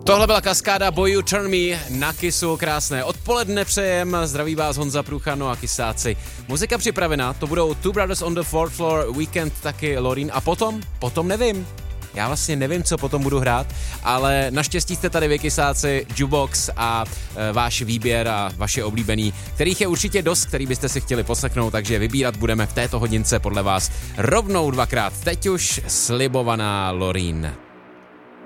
Tohle byla Kaskáda Boy You Turn Me na Kissu. Krásné odpoledne přejem, zdraví vás Honza Pruchano a Kisáci. Muzika připravena, to budou Two Brothers on the Fourth Floor, Weekend, taky Loreen a potom nevím. Já vlastně nevím, co potom budu hrát, ale naštěstí jste tady vy, Kisáci, Jukebox a váš výběr a vaše oblíbený, kterých je určitě dost, který byste si chtěli poslechnout, takže vybírat budeme v této hodince podle vás rovnou dvakrát. Teď už slibovaná Loreen.